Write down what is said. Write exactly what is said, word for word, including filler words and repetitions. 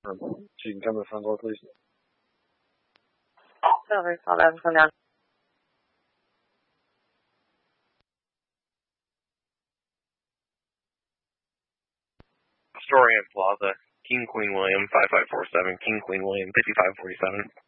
Um, so you can come to the front door, please. Silver, eleven, come down. Astoria Plaza, King Queen William, five five four seven, King Queen William, fifty-five forty-seven.